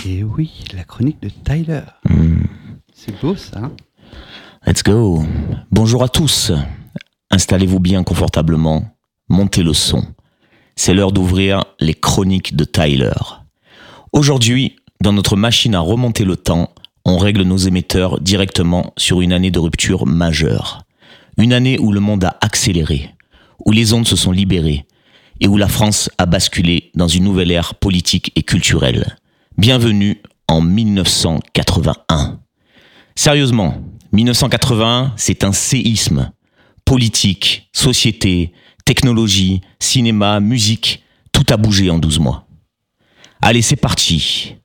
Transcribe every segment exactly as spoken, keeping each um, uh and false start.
Et oui, la chronique de Tyler. Mmh. C'est beau ça. Hein. Let's go. Bonjour à tous. Installez-vous bien confortablement. Montez le son. C'est l'heure d'ouvrir les chroniques de Tyler. Aujourd'hui, dans notre machine à remonter le temps, on règle nos émetteurs directement sur une année de rupture majeure. Une année où le monde a accéléré, où les ondes se sont libérées et où la France a basculé dans une nouvelle ère politique et culturelle. Bienvenue en dix-neuf cent quatre-vingt-un. Sérieusement, dix-neuf cent quatre-vingt-un, c'est un séisme. Politique, société, technologie, cinéma, musique, tout a bougé en douze mois. Allez, c'est parti.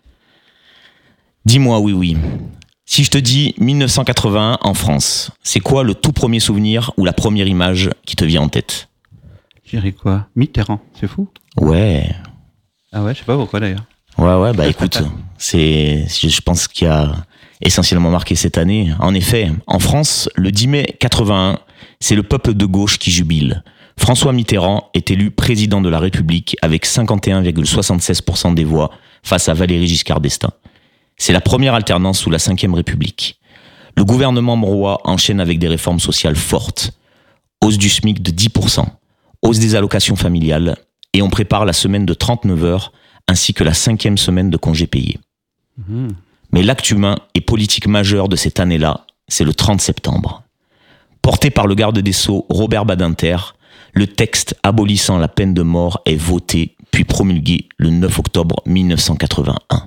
Dis-moi, oui, oui. Si je te dis dix-neuf cent quatre-vingt-un en France, c'est quoi le tout premier souvenir ou la première image qui te vient en tête ? Je dirais quoi ? Mitterrand, c'est fou ? Ouais. Ah ouais, je sais pas pourquoi d'ailleurs. Ouais, ouais, bah écoute, c'est, je pense qu'il y a essentiellement marqué cette année. En effet, en France, le dix mai quatre-vingt-un, c'est le peuple de gauche qui jubile. François Mitterrand est élu président de la République avec cinquante et un virgule soixante-seize pour cent des voix face à Valéry Giscard d'Estaing. C'est la première alternance sous la cinquième République. Le gouvernement Mauroy enchaîne avec des réformes sociales fortes. Hausse du SMIC de dix pour cent, hausse des allocations familiales, et on prépare la semaine de trente-neuf heures, ainsi que la cinquième semaine de congés payés. Mmh. Mais l'acte humain et politique majeur de cette année-là, c'est le trente septembre. Porté par le garde des Sceaux Robert Badinter, le texte abolissant la peine de mort est voté puis promulgué le neuf octobre dix-neuf cent quatre-vingt-un.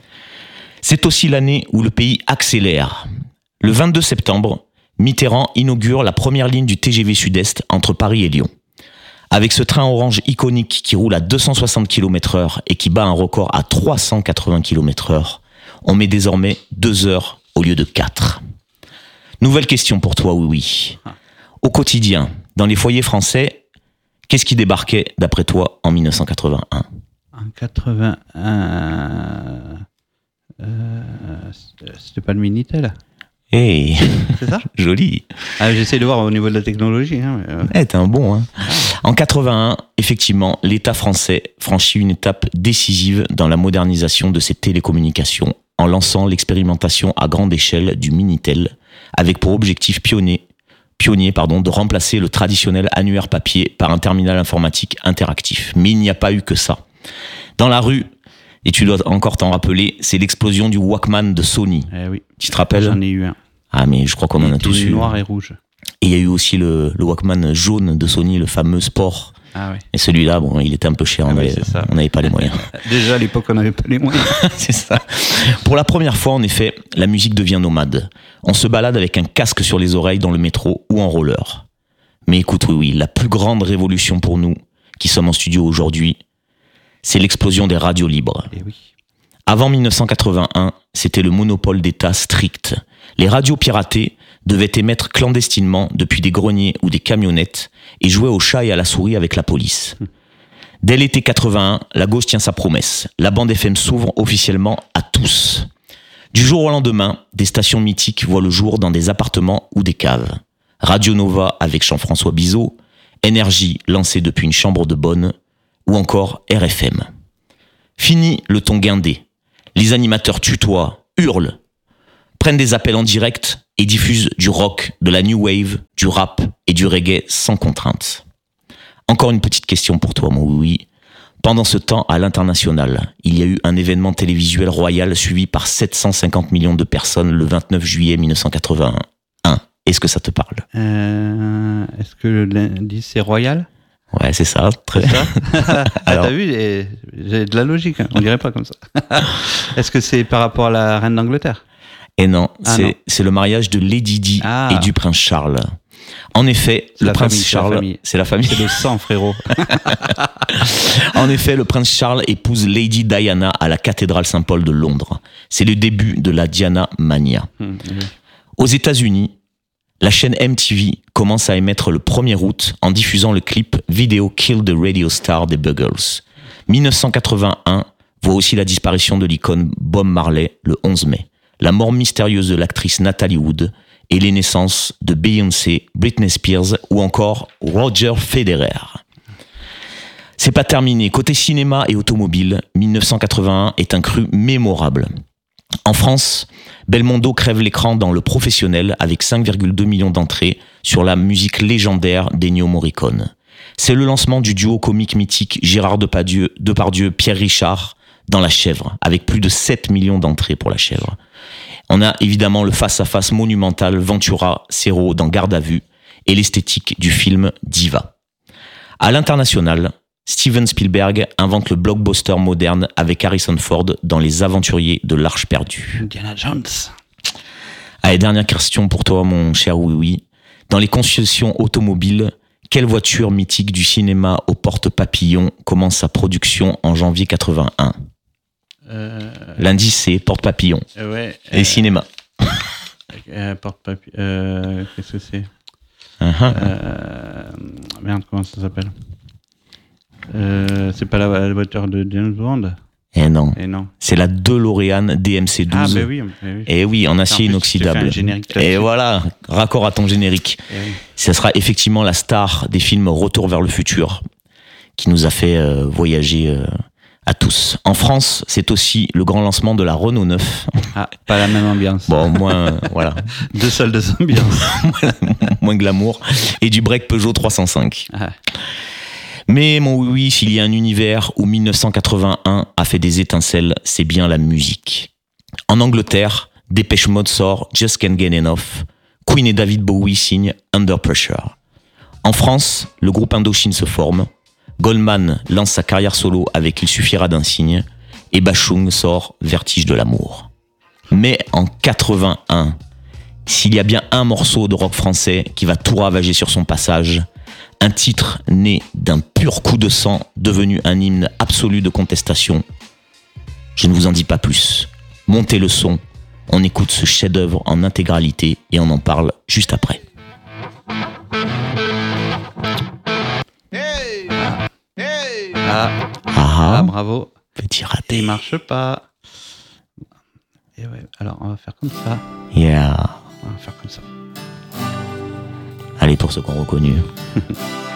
C'est aussi l'année où le pays accélère. Le vingt-deux septembre, Mitterrand inaugure la première ligne du T G V Sud-Est entre Paris et Lyon. Avec ce train orange iconique qui roule à deux cent soixante kilomètres heure et qui bat un record à trois cent quatre-vingts kilomètres heure, on met désormais deux heures au lieu de quatre. Nouvelle question pour toi, oui, oui. Au quotidien, dans les foyers français, qu'est-ce qui débarquait, d'après toi, en dix-neuf cent quatre-vingt-un ? En quatre-vingt-un... Euh, c'était pas le Minitel ? Hey, c'est ça ? Joli. Ah, j'essaie de voir au niveau de la technologie. Hein, mais euh... hey, t'es un bon. Hein. En quatre-vingt-un, effectivement, l'État français franchit une étape décisive dans la modernisation de ses télécommunications en lançant l'expérimentation à grande échelle du Minitel, avec pour objectif pionnier, pionnier pardon, de remplacer le traditionnel annuaire papier par un terminal informatique interactif. Mais il n'y a pas eu que ça. Dans la rue, et tu dois encore t'en rappeler, c'est l'explosion du Walkman de Sony. Eh oui. Tu te rappelles ? J'en ai eu un. Ah mais je crois qu'on en a tous eu. Noir et rouge. Et il y a eu aussi le, le Walkman jaune de Sony, le fameux Sport. Ah oui. Et celui-là, bon, il était un peu cher, ah on oui, n'avait pas les moyens. Déjà à l'époque, on n'avait pas les moyens. C'est ça. Pour la première fois, en effet, la musique devient nomade. On se balade avec un casque sur les oreilles dans le métro ou en roller. Mais écoute, oui, oui, la plus grande révolution pour nous, qui sommes en studio aujourd'hui, c'est l'explosion des radios libres. Et oui. Avant dix-neuf cent quatre-vingt-un, c'était le monopole d'État strict. Les radios piratées devaient émettre clandestinement depuis des greniers ou des camionnettes et jouer au chat et à la souris avec la police. Dès l'été quatre-vingt-un, la gauche tient sa promesse. La bande F M s'ouvre officiellement à tous. Du jour au lendemain, des stations mythiques voient le jour dans des appartements ou des caves. Radio Nova avec Jean-François Bizot, Énergie lancée depuis une chambre de bonne, ou encore R F M. Fini le ton guindé. Les animateurs tutoient, hurlent, prennent des appels en direct et diffusent du rock, de la new wave, du rap et du reggae sans contrainte. Encore une petite question pour toi, mon oui. Pendant ce temps, à l'international, il y a eu un événement télévisuel royal suivi par sept cent cinquante millions de personnes le vingt-neuf juillet dix-neuf cent quatre-vingt-un. Est-ce que ça te parle ? euh, Est-ce que l'indice c'est royal ? Ouais, c'est ça. Très bien. Ah, Alors... T'as vu, j'ai de la logique, hein. On dirait pas comme ça. Est-ce que c'est par rapport à la reine d'Angleterre ? Et non, ah c'est, non, c'est le mariage de Lady Di ah. et du prince Charles. En effet, c'est le prince famille, Charles, c'est c'est la famille. C'est le sang, frérot. En effet, le prince Charles épouse Lady Diana à la cathédrale Saint-Paul de Londres. C'est le début de la Diana Mania. Mmh, oui. Aux États-Unis, la chaîne M T V commence à émettre le premier août en diffusant le clip vidéo Kill the Radio Star des Buggles. dix-neuf cent quatre-vingt-un voit aussi la disparition de l'icône Bob Marley le onze mai, la mort mystérieuse de l'actrice Natalie Wood et les naissances de Beyoncé, Britney Spears ou encore Roger Federer. C'est pas terminé. Côté cinéma et automobile, mille neuf cent quatre-vingt-un est un cru mémorable. En France, Belmondo crève l'écran dans Le Professionnel avec cinq virgule deux millions d'entrées sur la musique légendaire d'Ennio Morricone. C'est le lancement du duo comique mythique Gérard Depardieu, Depardieu Pierre Richard dans La Chèvre, avec plus de sept millions d'entrées pour La Chèvre. On a évidemment le face-à-face monumental Ventura-Serrault dans Garde à vue et l'esthétique du film Diva. À l'international, Steven Spielberg invente le blockbuster moderne avec Harrison Ford dans Les Aventuriers de l'Arche perdue. Indiana Jones. Allez, dernière question pour toi, mon cher Oui-Oui. Dans les concessions automobiles, quelle voiture mythique du cinéma aux portes papillons commence sa production en janvier quatre-vingt-un? euh... L'indice, c'est porte papillon. Euh, ouais, et euh... cinéma. Euh, porte papillon. Euh, qu'est-ce que c'est? uh-huh. euh... Merde, comment ça s'appelle? Euh, c'est pas la, la voiture de James Bond? Eh non. Et non. C'est la DeLorean D M C douze. Ah, bah oui. Bah oui. Et oui, en acier inoxydable. Et voilà, raccord à ton générique. Oui. Ça sera effectivement la star des films Retour vers le futur, qui nous a fait euh, voyager euh, à tous. En France, c'est aussi le grand lancement de la Renault neuf. Ah, pas la même ambiance. Bon, moins, voilà. Deux seules deux ambiances. Moins glamour. Et du break Peugeot trois cent cinq. Ah. Mais mon oui, s'il y a un univers où mille neuf cent quatre-vingt-un a fait des étincelles, c'est bien la musique. En Angleterre, Dépêche Mode sort Just Can't Get Enough, Queen et David Bowie signent Under Pressure. En France, le groupe Indochine se forme, Goldman lance sa carrière solo avec Il suffira d'un signe, et Bachung sort Vertige de l'amour. Mais en quatre-vingt-un, s'il y a bien un morceau de rock français qui va tout ravager sur son passage, un titre né d'un pur coup de sang, devenu un hymne absolu de contestation. Je ne vous en dis pas plus. Montez le son, on écoute ce chef-d'œuvre en intégralité et on en parle juste après. Hey hey ah. Ah, ah, bravo. Petit raté. Il marche pas. Et ouais, alors on va faire comme ça. Yeah. On va faire comme ça. Allez, pour ceux qui ont reconnu.